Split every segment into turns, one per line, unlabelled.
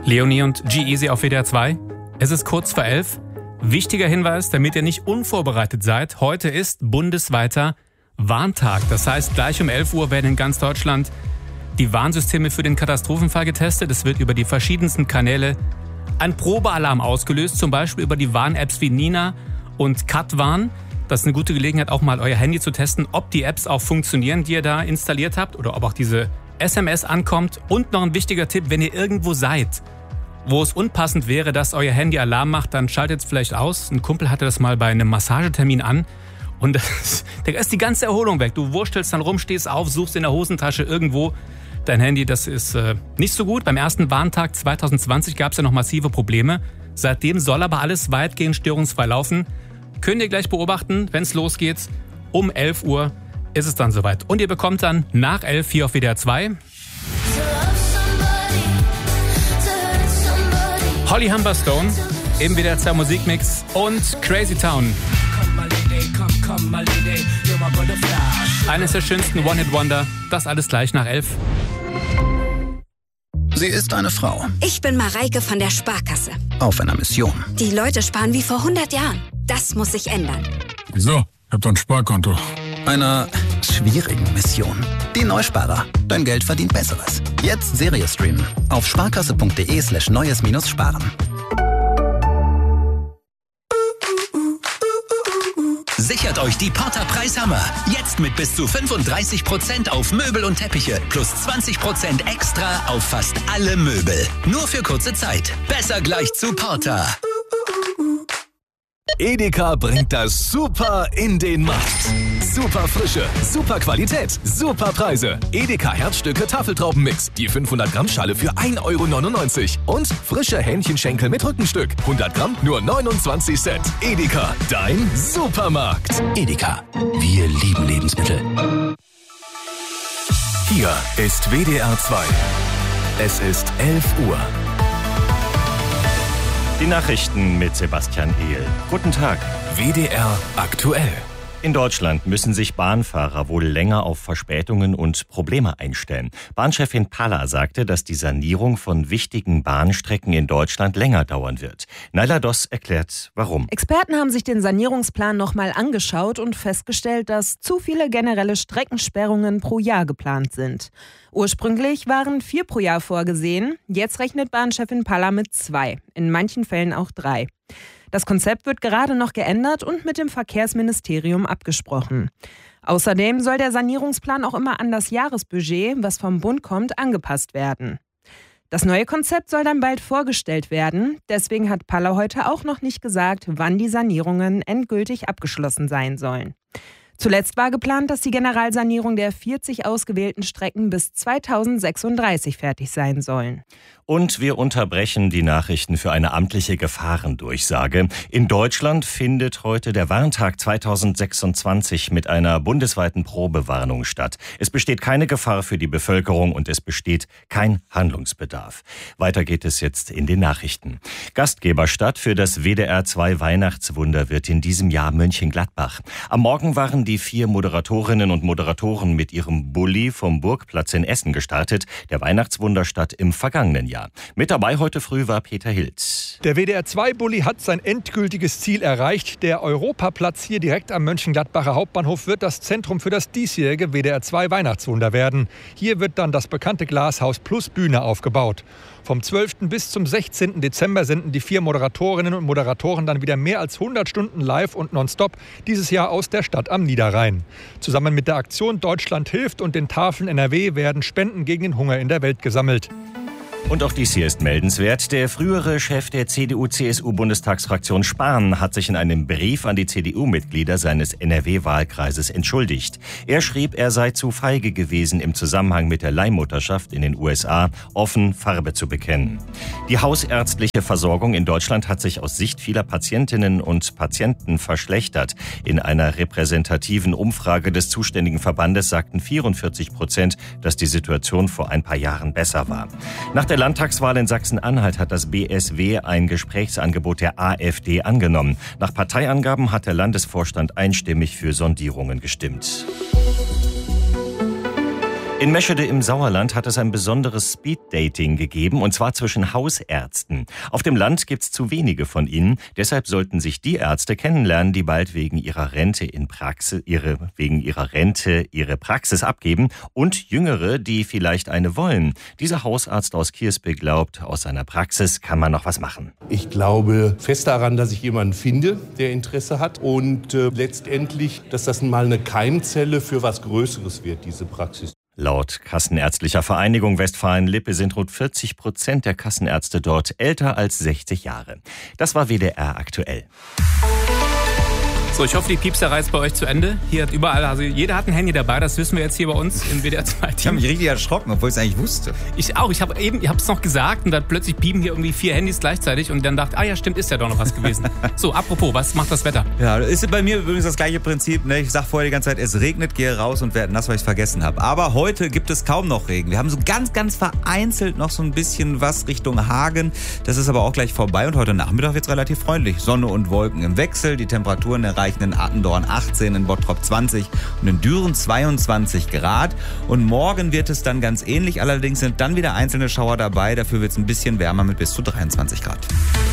Leonie und G-Eazy auf WDR 2. Es ist kurz vor 11. Wichtiger Hinweis, damit ihr nicht unvorbereitet seid. Heute ist bundesweiter Warntag. Das heißt, gleich um 11 Uhr werden in ganz Deutschland die Warnsysteme für den Katastrophenfall getestet. Es wird über die verschiedensten Kanäle ein Probealarm ausgelöst, zum Beispiel über die Warn-Apps wie Nina und Katwarn. Das ist eine gute Gelegenheit, auch mal euer Handy zu testen, ob die Apps auch funktionieren, die ihr da installiert habt, oder ob auch diese SMS ankommt. Und noch ein wichtiger Tipp, wenn ihr irgendwo seid, wo es unpassend wäre, dass euer Handy Alarm macht, dann schaltet es vielleicht aus. Ein Kumpel hatte das mal bei einem Massagetermin an und da ist die ganze Erholung weg. Du wurstelst dann rum, stehst auf, suchst in der Hosentasche irgendwo dein Handy. Das ist nicht so gut. Beim ersten Warntag 2020 gab es ja noch massive Probleme. Seitdem soll aber alles weitgehend störungsfrei laufen. Könnt ihr gleich beobachten, wenn es losgeht. Um 11 Uhr ist es dann soweit. Und ihr bekommt dann nach 11 hier auf WDR 2 Holly Humberstone im WDR 2 Musikmix und Crazy Town. Eines der schönsten One-Hit-Wonder. Das alles gleich nach 11.
Sie ist eine Frau.
Ich bin Mareike von der Sparkasse.
Auf einer Mission.
Die Leute sparen wie vor 100 Jahren. Das muss sich ändern.
Wieso? Ich hab doch ein Sparkonto.
Einer schwierigen Mission. Die Neusparer. Dein Geld verdient Besseres. Jetzt Serie streamen. Auf sparkasse.de/neues-sparen.
Sichert euch die Porter Preishammer. Jetzt mit bis zu 35% auf Möbel und Teppiche. Plus 20% extra auf fast alle Möbel. Nur für kurze Zeit. Besser gleich zu Porter.
Edeka bringt das Super in den Markt. Super Frische, super Qualität, super Preise. Edeka Herzstücke Tafeltraubenmix. Die 500 Gramm Schale für 1,99 €. Und frische Hähnchenschenkel mit Rückenstück. 100 Gramm nur 29 Cent. Edeka, dein Supermarkt.
Edeka, wir lieben Lebensmittel.
Hier ist WDR 2. Es ist 11 Uhr.
Die Nachrichten mit Sebastian Ehl. Guten Tag.
WDR aktuell.
In Deutschland müssen sich Bahnfahrer wohl länger auf Verspätungen und Probleme einstellen. Bahnchefin Palla sagte, dass die Sanierung von wichtigen Bahnstrecken in Deutschland länger dauern wird. Naila Doss erklärt, warum.
Experten haben sich den Sanierungsplan nochmal angeschaut und festgestellt, dass zu viele generelle Streckensperrungen pro Jahr geplant sind. Ursprünglich waren 4 pro Jahr vorgesehen. Jetzt rechnet Bahnchefin Palla mit 2, in manchen Fällen auch 3. Das Konzept wird gerade noch geändert und mit dem Verkehrsministerium abgesprochen. Außerdem soll der Sanierungsplan auch immer an das Jahresbudget, was vom Bund kommt, angepasst werden. Das neue Konzept soll dann bald vorgestellt werden. Deswegen hat Palla heute auch noch nicht gesagt, wann die Sanierungen endgültig abgeschlossen sein sollen. Zuletzt war geplant, dass die Generalsanierung der 40 ausgewählten Strecken bis 2036 fertig sein sollen.
Und wir unterbrechen die Nachrichten für eine amtliche Gefahrendurchsage. In Deutschland findet heute der Warntag 2026 mit einer bundesweiten Probewarnung statt. Es besteht keine Gefahr für die Bevölkerung und es besteht kein Handlungsbedarf. Weiter geht es jetzt in den Nachrichten. Gastgeberstadt für das WDR 2 Weihnachtswunder wird in diesem Jahr Mönchengladbach. Am Morgen waren die 4 Moderatorinnen und Moderatoren mit ihrem Bulli vom Burgplatz in Essen gestartet, der Weihnachtswunderstadt im vergangenen Jahr. Mit dabei heute früh war Peter Hild.
Der WDR 2 Bulli hat sein endgültiges Ziel erreicht. Der Europaplatz hier direkt am Mönchengladbacher Hauptbahnhof wird das Zentrum für das diesjährige WDR 2 Weihnachtswunder werden. Hier wird dann das bekannte Glashaus plus Bühne aufgebaut. Vom 12. bis zum 16. Dezember senden die 4 Moderatorinnen und Moderatoren dann wieder mehr als 100 Stunden live und nonstop dieses Jahr aus der Stadt am Niederrhein. Zusammen mit der Aktion Deutschland hilft und den Tafeln NRW werden Spenden gegen den Hunger in der Welt gesammelt.
Und auch dies hier ist meldenswert. Der frühere Chef der CDU-CSU-Bundestagsfraktion Spahn hat sich in einem Brief an die CDU-Mitglieder seines NRW-Wahlkreises entschuldigt. Er schrieb, er sei zu feige gewesen, im Zusammenhang mit der Leihmutterschaft in den USA offen Farbe zu bekennen. Die hausärztliche Versorgung in Deutschland hat sich aus Sicht vieler Patientinnen und Patienten verschlechtert. In einer repräsentativen Umfrage des zuständigen Verbandes sagten 44%, dass die Situation vor ein paar Jahren besser war. Nach der Landtagswahl in Sachsen-Anhalt hat das BSW ein Gesprächsangebot der AfD angenommen. Nach Parteiangaben hat der Landesvorstand einstimmig für Sondierungen gestimmt. In Meschede im Sauerland hat es ein besonderes Speed-Dating gegeben, und zwar zwischen Hausärzten. Auf dem Land gibt's zu wenige von ihnen. Deshalb sollten sich die Ärzte kennenlernen, die bald wegen ihrer Rente ihre Praxis abgeben, und Jüngere, die vielleicht eine wollen. Dieser Hausarzt aus Kierspe glaubt, aus seiner Praxis kann man noch was machen.
Ich glaube fest daran, dass ich jemanden finde, der Interesse hat, und letztendlich, dass das mal eine Keimzelle für was Größeres wird, diese Praxis.
Laut Kassenärztlicher Vereinigung Westfalen-Lippe sind rund 40% der Kassenärzte dort älter als 60 Jahre. Das war WDR aktuell.
So, ich hoffe, die Piepserei ist bei euch zu Ende. Hier hat überall, also jeder hat ein Handy dabei, das wissen wir jetzt hier bei uns im WDR 2 Team.
Ich habe mich richtig erschrocken, obwohl ich es eigentlich wusste.
Ich auch, ich habe es noch gesagt und dann plötzlich piepen hier irgendwie 4 Handys gleichzeitig und dann dachte, ja stimmt, ist ja doch noch was gewesen. So, apropos, was macht das Wetter?
Ja, ist bei mir übrigens das gleiche Prinzip. Ne? Ich sage vorher die ganze Zeit, es regnet, gehe raus und werde nass, weil ich es vergessen habe. Aber heute gibt es kaum noch Regen. Wir haben so ganz, ganz vereinzelt noch so ein bisschen was Richtung Hagen. Das ist aber auch gleich vorbei und heute Nachmittag wird es relativ freundlich. Sonne und Wolken im Wechsel, die Temperaturen erreichen in Attendorn 18, in Bottrop 20 und in Düren 22 Grad. Und morgen wird es dann ganz ähnlich. Allerdings sind dann wieder einzelne Schauer dabei. Dafür wird es ein bisschen wärmer mit bis zu 23 Grad.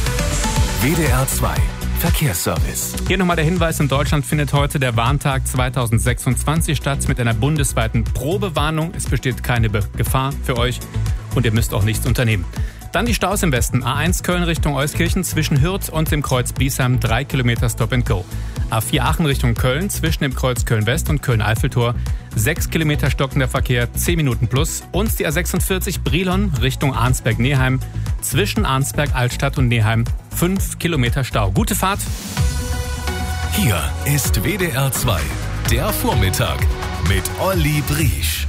WDR 2 Verkehrsservice.
Hier nochmal der Hinweis, in Deutschland findet heute der Warntag 2026 statt mit einer bundesweiten Probewarnung. Es besteht keine Gefahr für euch und ihr müsst auch nichts unternehmen. Dann die Staus im Westen. A1 Köln Richtung Euskirchen zwischen Hürth und dem Kreuz Biesheim 3 Kilometer Stop and Go. A4 Aachen Richtung Köln zwischen dem Kreuz Köln-West und Köln-Eiffeltor 6 Kilometer stockender Verkehr, 10 Minuten plus. Und die A46 Brilon Richtung Arnsberg-Neheim zwischen Arnsberg-Altstadt und Neheim 5 Kilometer Stau. Gute Fahrt.
Hier ist WDR 2, der Vormittag mit Olli Briesch.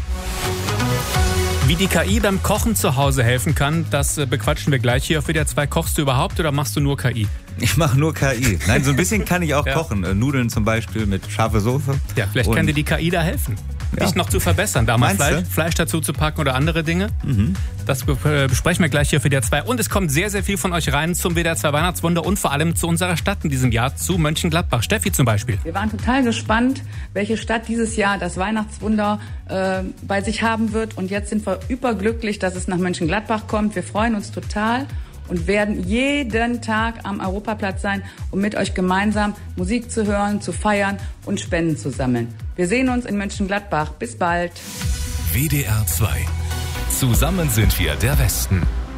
Wie die KI beim Kochen zu Hause helfen kann, das bequatschen wir gleich hier auf WDR 2. Kochst du überhaupt oder machst du nur KI?
Ich mache nur KI. Nein, so ein bisschen kann ich auch kochen. Nudeln zum Beispiel mit scharfer Soße.
Ja, vielleicht kann dir die KI da helfen. Dich noch zu verbessern, da mal Fleisch dazu zu packen oder andere Dinge. Das besprechen wir gleich hier auf WDR 2. Und es kommt sehr, sehr viel von euch rein zum WDR 2 Weihnachtswunder und vor allem zu unserer Stadt in diesem Jahr, zu Mönchengladbach. Steffi zum Beispiel.
Wir waren total gespannt, welche Stadt dieses Jahr das Weihnachtswunder bei sich haben wird. Und jetzt sind wir überglücklich, dass es nach Mönchengladbach kommt. Wir freuen uns total und werden jeden Tag am Europaplatz sein, um mit euch gemeinsam Musik zu hören, zu feiern und Spenden zu sammeln. Wir sehen uns in Mönchengladbach. Bis bald.
WDR 2. Zusammen sind wir der Westen.